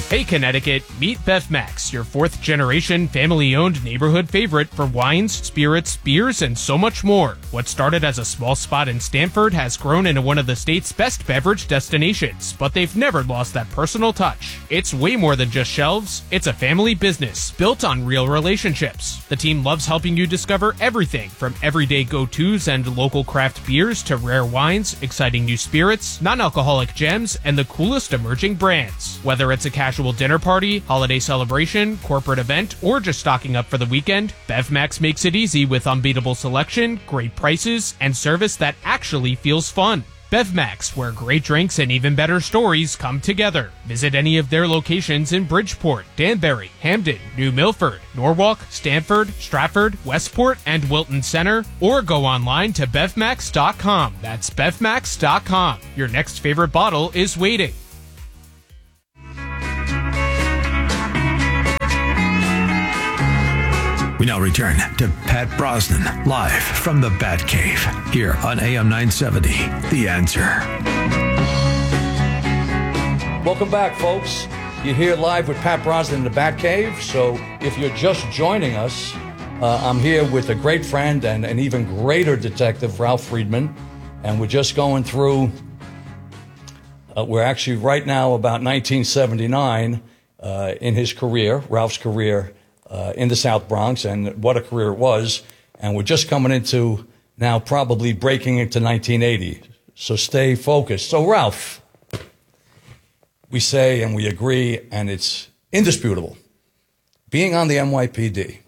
Hey Connecticut, meet BevMax, your fourth generation family owned neighborhood favorite for wines, spirits, beers, and so much more. What started as a small spot in Stamford has grown into one of the state's best beverage destinations, but they've never lost that personal touch. It's way more than just shelves, it's a family business built on real relationships. The team loves helping you discover everything from everyday go-tos and local craft beers to rare wines, exciting new spirits, non-alcoholic gems, and the coolest emerging brands. Whether it's a casual dinner party, holiday celebration, corporate event, or just stocking up for the weekend, BevMax makes it easy with unbeatable selection, great prices, and service that actually feels fun. BevMax, where great drinks and even better stories come together. Visit any of their locations in Bridgeport, Danbury, Hamden, New Milford, Norwalk, Stamford, Stratford, Westport, and Wilton Center, or go online to bevmax dot com. That's bevmax dot com. Your next favorite bottle is waiting. We now return to Pat Brosnan, live from the Batcave, here on A M nine seventy, The Answer. Welcome back, folks. You're here live with Pat Brosnan in the Batcave. So if you're just joining us, uh, I'm here with a great friend and an even greater detective, Ralph Friedman. And we're just going through, uh, we're actually right now about nineteen seventy-nine uh, in his career, Ralph's career. Uh, in the South Bronx, and what a career it was. And we're just coming into now probably breaking into nineteen eighty. So stay focused. So Ralph, we say and we agree, and it's indisputable, being on the N Y P D,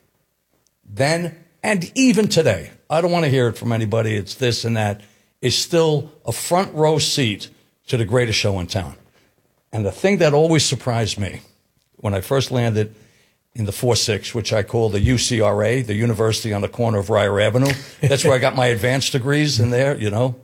then and even today, I don't want to hear it from anybody, it's this and that, is still a front row seat to the greatest show in town. And the thing that always surprised me when I first landed in the four six, which I call the U C R A, the university on the corner of Ryer Avenue. That's where I got my advanced degrees in there, you know.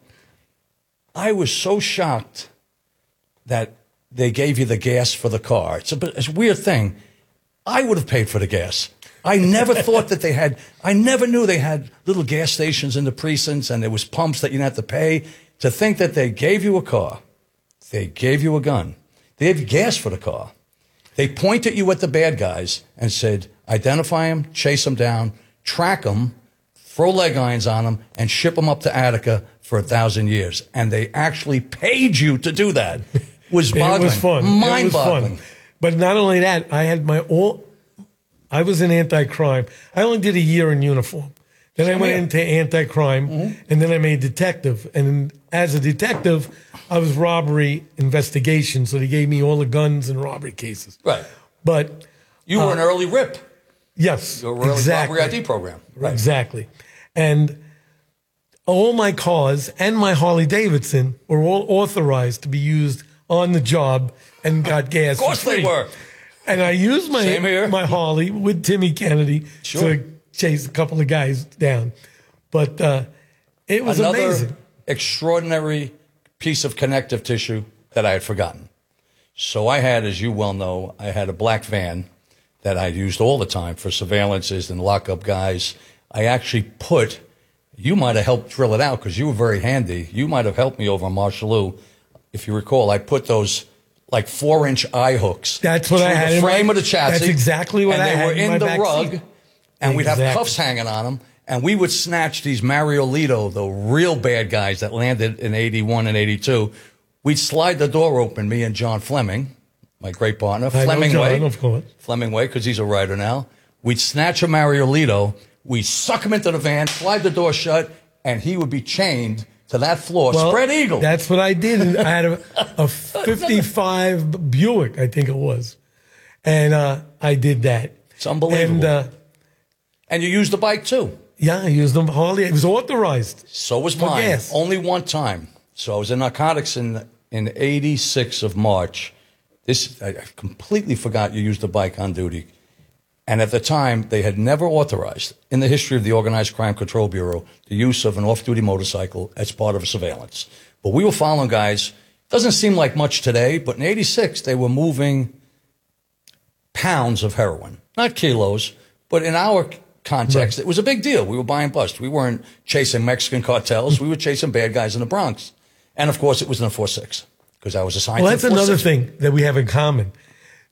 I was so shocked that they gave you the gas for the car. It's a, it's a weird thing. I would have paid for the gas. I never thought that they had, I never knew they had little gas stations in the precincts and there was pumps that you didn't have to pay. To think that they gave you a car, they gave you a gun, they gave you gas for the car. They point at you at the bad guys and said, identify them, chase them down, track them, throw leg irons on them, and ship them up to Attica for a thousand years. And they actually paid you to do that. It was boggling. It was fun. Mind it was boggling. fun. But not only that, I had my all, I was in anti-crime. I only did a year in uniform. Then I went into anti-crime, mm-hmm. and then I made detective. And as a detective, I was robbery investigation, so they gave me all the guns and robbery cases. Right. But you were uh, an early R I P. Yes, You were an early exactly. robbery I D program. Right. Exactly. And all my cars and my Harley Davidson were all authorized to be used on the job and got gas. Of course for free. they were. And I used my Same here. my Harley with Timmy Kennedy Sure. to chase a couple of guys down. But uh, it was Another amazing. extraordinary piece of connective tissue that I had forgotten. So I had, as you well know, I had a black van that I used all the time for surveillances and lockup guys. I actually put, you might have helped drill it out because you were very handy. You might have helped me over on Marshalloo. If you recall, I put those like four inch eye hooks. That's what I through had the in frame my- of the chassis. that's exactly what and I they had were in in my the back rug. seat. And we'd have Exactly. cuffs hanging on them. And we would snatch these Mario Lito, the real bad guys that landed in eighty-one and eighty-two. We'd slide the door open, me and John Fleming, my great partner, I know Fleming John, Way. of course. Fleming Way, because he's a writer now. We'd snatch a Mario Lito, we'd suck him into the van, slide the door shut, and he would be chained to that floor, Well, spread eagle. That's what I did. And I had a, a fifty-five Buick, I think it was. And uh, I did that. It's unbelievable. And, uh, and you used the bike too. Yeah, I used them Harley. It was authorized. So was For mine. gas. Only one time. So I was in narcotics in in eighty-six of March. This I I completely forgot you used the bike on duty. And at the time, they had never authorized in the history of the Organized Crime Control Bureau the use of an off-duty motorcycle as part of a surveillance. But we were following guys. Doesn't seem like much today, but in eighty-six they were moving pounds of heroin, not kilos, but in our context, it was a big deal. We were buying bust. We weren't chasing Mexican cartels. We were chasing bad guys in the Bronx. And, of course, it was in the four six because I was assigned Well, to that's the four another six. thing that we have in common.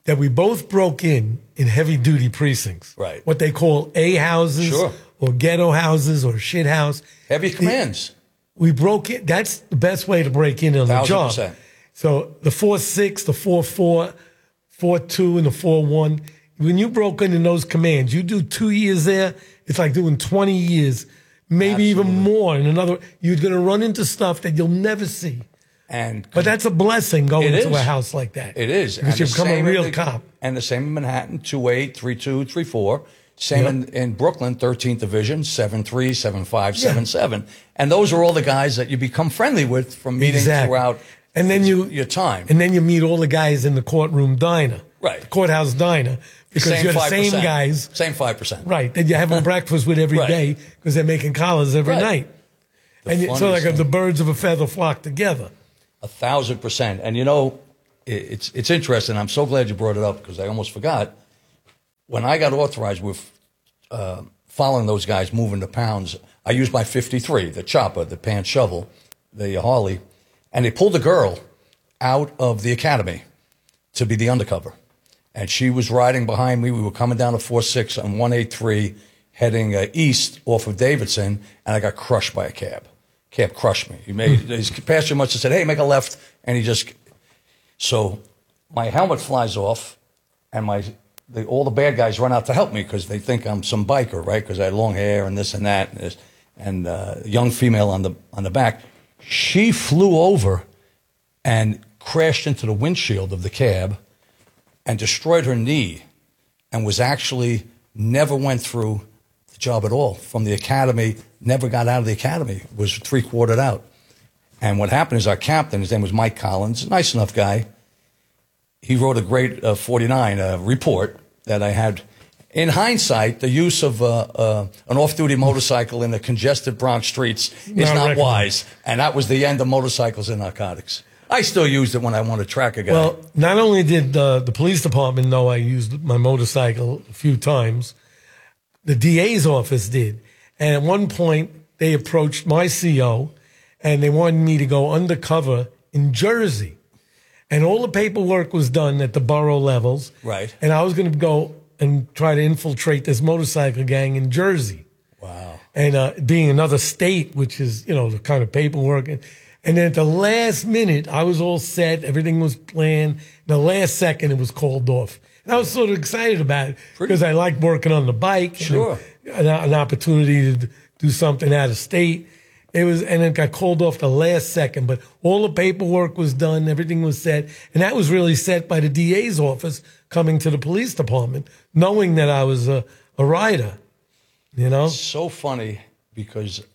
that we both broke in in heavy duty precincts. Right. What they call A houses Sure. or ghetto houses or shit house. Heavy commands. We broke it. That's the best way to break in on the Thousand job. percent. So the four six, the four four, four two, and the four one. When you broke in in those commands, you do two years there. It's like doing twenty years, maybe even more. In another, you're going to run into stuff that you'll never see. And But that's a blessing going It to is. a house like that. It is. Because And you the become a same real in the- cop. And the same in Manhattan, two eight, three two, three four. Same Yep. in, in Brooklyn, thirteenth Division, seven three, seven five, Yeah. seven seven. And those are all the guys that you become friendly with from meeting Exactly. throughout And then you your time. And then you meet all the guys in the courtroom diner. Right. The courthouse diner. Because Same you're the five same percent. guys. Same five percent. Right. That you're having breakfast with every Right. day because they're making collars every Right. night. The and you, so funniest like thing. the birds of a feather flock together. A thousand percent. And you know, it, it's it's interesting. I'm so glad you brought it up because I almost forgot. When I got authorized with uh, following those guys moving the pounds, I used my fifty-three, the chopper, the pan shovel, the Harley, and they pulled a girl out of the academy to be the undercover. And she was riding behind me. We were coming down to four six on one eighty-three, heading uh, east off of Davidson, and I got crushed by a cab. Cab crushed me. He made his passenger must have said, "Hey, make a left," and he just. So, my helmet flies off, and my the, all the bad guys run out to help me because they think I'm some biker, right? Because I had long hair and this and that, and, this, and uh, a young female on the on the back. She flew over and crashed into the windshield of the cab and destroyed her knee, and was actually never went through the job at all. From the academy, never got out of the academy, was three-quartered out. And what happened is our captain, his name was Mike Collins, nice enough guy. He wrote a great uh, forty-nine uh, report that I had. In hindsight, the use of uh, uh, an off-duty motorcycle in the congested Bronx streets is Not not recommended. wise, and that was the end of motorcycles and narcotics. I still used it when I want to track a guy. Well, not only did uh, the police department know I used my motorcycle a few times, the D A's office did. And at one point, they approached my C O, and they wanted me to go undercover in Jersey. And all the paperwork was done at the borough levels. Right. And I was going to go and try to infiltrate this motorcycle gang in Jersey. Wow. And uh, being another state, which is, you know, the kind of paperwork. And, and then at the last minute, I was all set. Everything was planned. The last second, it was called off. And I was sort of excited about it because I liked working on the bike. Sure. And an, an opportunity to do something out of state. It was, and it got called off the last second, but all the paperwork was done. Everything was set. And that was really set by the D A's office coming to the police department, knowing that I was a, a rider, you know? It's so funny because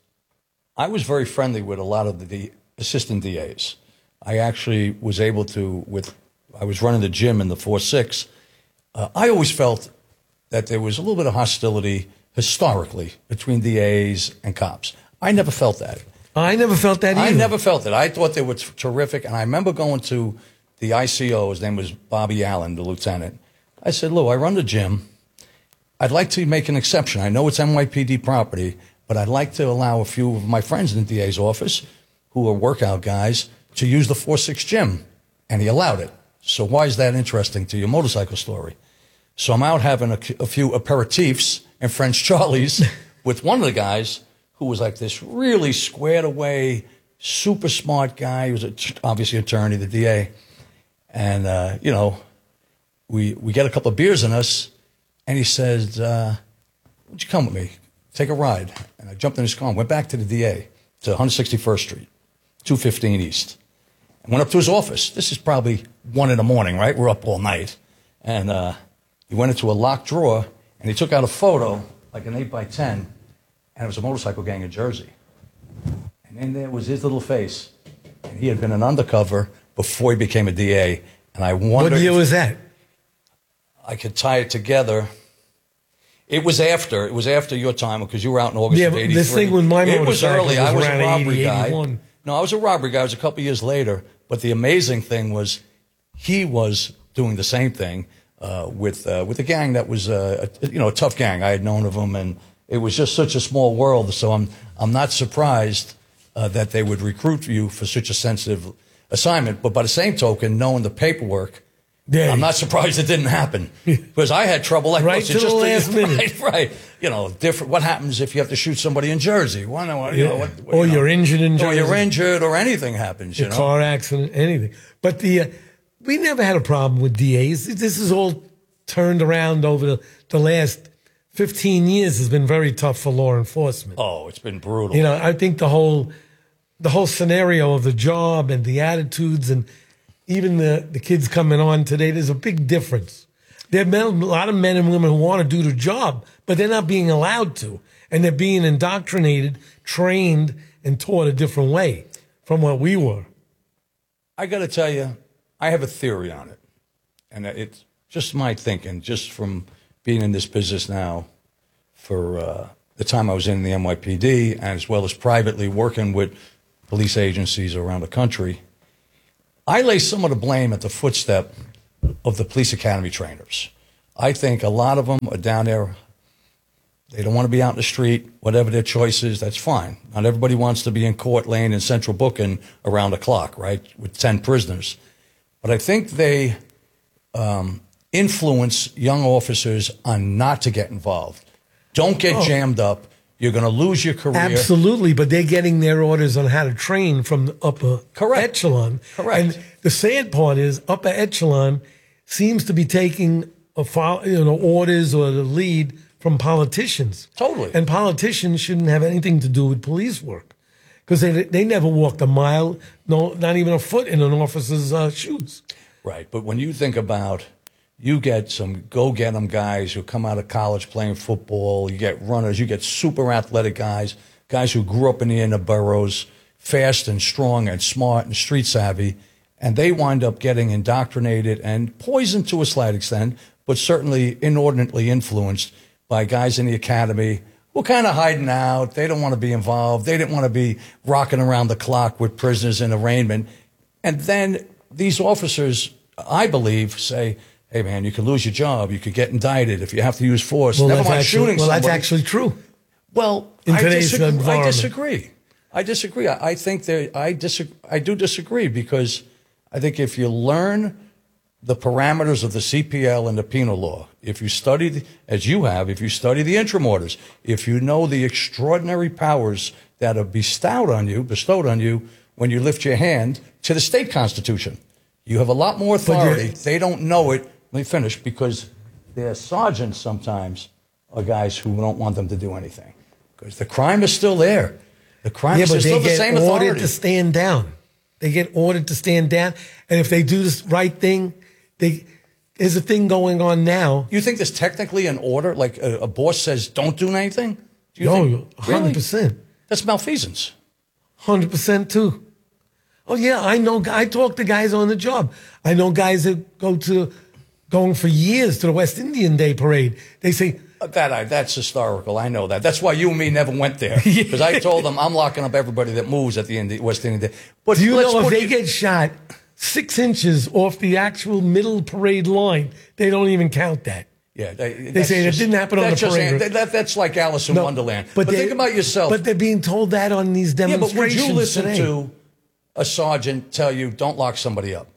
I was very friendly with a lot of the D- assistant D As. I actually was able to, with, I was running the gym in the four six. Uh, I always felt that there was a little bit of hostility historically between D As and cops. I never felt that. I never felt that either. I never felt it. I thought they were t- terrific. And I remember going to the I C O, his name was Bobby Allen, the lieutenant. I said, Lou, I run the gym. I'd like to make an exception. I know it's N Y P D property, but I'd like to allow a few of my friends in the D A's office who are workout guys to use the four six gym. And he allowed it. So why is that interesting to your motorcycle story? So I'm out having a, a few aperitifs and French Charlies with one of the guys who was like this really squared away, super smart guy. He was a, obviously an attorney, the D A. And, uh, you know, we we get a couple of beers in us, and he says, uh, would you come with me? Take a ride. And I jumped in his car and went back to the D A, to one sixty-first Street, two fifteen East. And went up to his office. This is probably one in the morning, right? We're up all night. And uh, he went into a locked drawer, and he took out a photo, like an eight by ten, and it was a motorcycle gang in Jersey. And in there was his little face. And he had been an undercover before he became a D A. And I wondered... What year if was that? I could tie it together. It was after. It was after your time because you were out in August Yeah, of but eighty-three. this thing with my It was motorcycle early. was I was a around robbery eighty, guy. eighty-one. No, I was a robbery guy. It was a couple years later. But the amazing thing was he was doing the same thing uh, with uh, with a gang that was uh, a, you know a tough gang. I had known of them, and it was just such a small world. So I'm I'm not surprised uh, that they would recruit you for such a sensitive assignment. But by the same token, knowing the paperwork, Yeah. I'm not surprised it didn't happen because I had trouble. Like, Right what's it to the just last minute. Right, right. You know, different. What happens if you have to shoot somebody in Jersey? Well, no, you Yeah. know, what, what, Or you know, you're injured in Or Jersey. you're injured, or anything happens. You A know, car accident, anything. But the uh, we never had a problem with D As. This is all turned around over the, the last fifteen years. Has been very tough for law enforcement. Oh, it's been brutal. You know, I think the whole the whole scenario of the job and the attitudes and even the, the kids coming on today, there's a big difference. There are a lot of men and women who want to do the job, but they're not being allowed to. And they're being indoctrinated, trained, and taught a different way from what we were. I got to tell you, I have a theory on it. And it's just my thinking, just from being in this business now for uh, the time I was in the N Y P D, and as well as privately working with police agencies around the country. I lay some of the blame at the footstep of the police academy trainers. I think a lot of them are down there. They don't want to be out in the street, whatever their choice is, that's fine. Not everybody wants to be in Court Lane and Central Booking around the clock, right, with ten prisoners. But I think they um, influence young officers on not to get involved. Don't get Oh. jammed up. You're going to lose your career. Absolutely, but they're getting their orders on how to train from the upper Correct. echelon. Correct. And the sad part is, upper echelon seems to be taking a fo- you know orders or the lead from politicians. Totally. And politicians shouldn't have anything to do with police work because they they never walked a mile, no, not even a foot in an officer's uh, shoes. Right, but when you think about, you get some go-get-em guys who come out of college playing football, you get runners, you get super athletic guys, guys who grew up in the inner boroughs, fast and strong and smart and street savvy, and they wind up getting indoctrinated and poisoned to a slight extent, but certainly inordinately influenced by guys in the academy who are kind of hiding out. They don't want to be involved. They didn't want to be rocking around the clock with prisoners in arraignment. And then these officers, I believe, say, hey, man, you could lose your job. You could get indicted if you have to use force. Well, Never that's mind actually, shooting well, somebody. that's actually true. Well, In I today's disagree. I environment. disagree. I disagree. I, I think there. I disagree. I do disagree because I think if you learn the parameters of the C P L and the penal law, if you study, the, as you have, if you study the interim orders, if you know the extraordinary powers that are bestowed on you, bestowed on you when you lift your hand to the state constitution, you have a lot more authority. They don't know it. Let me finish, because their sergeants sometimes are guys who don't want them to do anything because the crime is still there. The crime Yeah, is but still they the get same ordered authority. to stand down. They get ordered to stand down, and if they do the right thing, they there's a thing going on now. You think there's technically an order, like a, a boss says, don't do anything? Do you No, think, hundred percent. That's malfeasance. Hundred percent too. Oh yeah, I know. I talk to guys on the job. I know guys that go to going for years to the West Indian Day parade. They say, That I, that's historical. I know that. That's why you and me never went there. Because I told them I'm locking up everybody that moves at the Indi- West Indian Day. But do you let's know if put they you- get shot six inches off the actual middle parade line, they don't even count that. Yeah, they, They that's say just- it didn't happen on the that's just- parade. that- that- that's like Alice in No, Wonderland. But, they- think about yourself. But they're being told that on these yeah, but would demonstrations you listen today. to a sergeant tell you don't lock somebody up?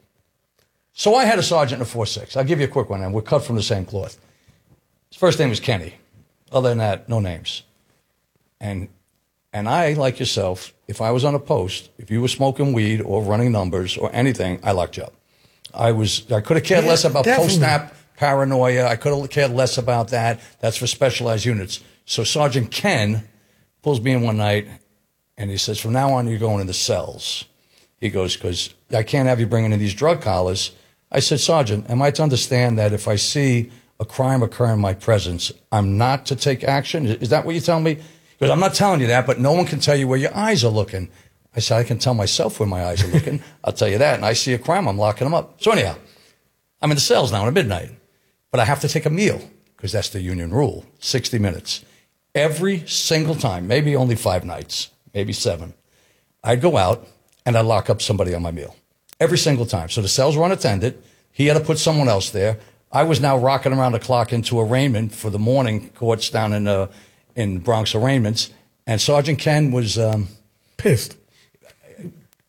So I had a sergeant in a four six. I'll give you a quick one, and we're cut from the same cloth. His first name was Kenny. Other than that, no names. And and I, like yourself, if I was on a post, if you were smoking weed or running numbers or anything, I locked you up. I was I could have cared Yeah, less about definitely. post-nap paranoia. I could have cared less about that. That's for specialized units. So Sergeant Ken pulls me in one night, and he says, from now on, you're going in the cells. He goes, because I can't have you bringing in these drug collars. I said, Sergeant, am I to understand that if I see a crime occur in my presence, I'm not to take action? Is that what you're telling me? Because I'm not telling you that, but no one can tell you where your eyes are looking. I said, I can tell myself where my eyes are looking. I'll tell you that. And I see a crime, I'm locking them up. So anyhow, I'm in the cells now at midnight, but I have to take a meal because that's the union rule, sixty minutes. Every single time, maybe only five nights, maybe seven, I'd go out and I'd lock up somebody on my meal. Every single time. So the cells were unattended. He had to put someone else there. I was now rocking around the clock into arraignment for the morning courts down in uh, in Bronx arraignments. And Sergeant Ken was um, pissed.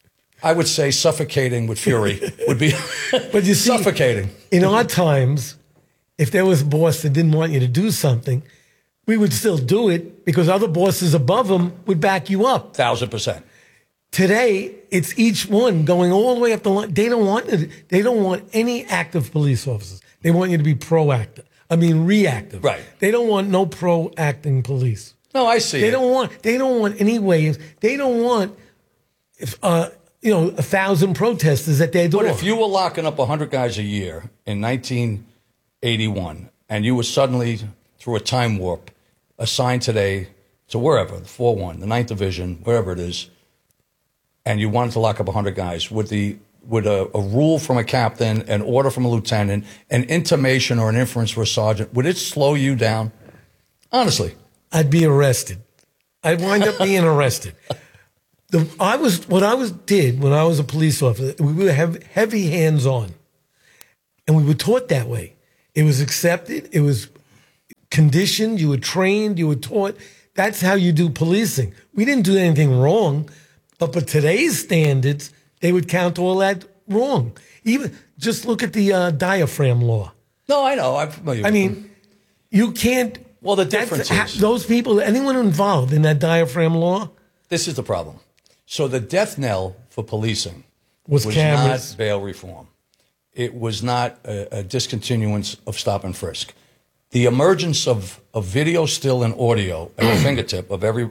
I would say suffocating with fury would be but you see, suffocating. In our times, if there was a boss that didn't want you to do something, we would still do it because other bosses above them would back you up. Thousand percent. Today, it's each one going all the way up the line. They don't want they don't want any active police officers. They want you to be proactive. I mean, reactive. Right. They don't want no pro-acting police. No, I see. They it. don't want. They don't want any ways. They don't want, if uh, you know, a thousand protesters at their door. But if you were locking up a hundred guys a year in nineteen eighty-one, and you were suddenly through a time warp assigned today to wherever, the four one, the ninth Division, wherever it is, and you wanted to lock up a hundred guys, would the would a, a rule from a captain, an order from a lieutenant, an intimation or an inference for a sergeant, would it slow you down? Honestly. I'd be arrested. I'd wind up being arrested. The, I was what I was did when I was a police officer. We would have heavy hands on, and we were taught that way. It was accepted. It was conditioned. You were trained. You were taught. That's how you do policing. We didn't do anything wrong, but by today's standards, they would count all that wrong. Even just look at the uh, diaphragm law. No, I know. I'm familiar. I mean, you can't. Well, the difference is those people, anyone involved in that diaphragm law. This is the problem. So the death knell for policing was, was cameras. not bail reform. It was not a, a discontinuance of stop and frisk. The emergence of, of video, still, and audio at the fingertip of every